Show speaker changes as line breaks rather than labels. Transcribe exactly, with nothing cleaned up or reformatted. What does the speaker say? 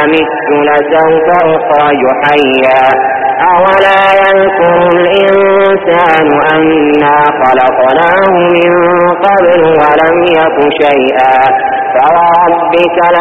مت لسوف أخرج حيا أولا يذكر الإنسان أنا خلقناه من قبل ولم يك شيئا فوربك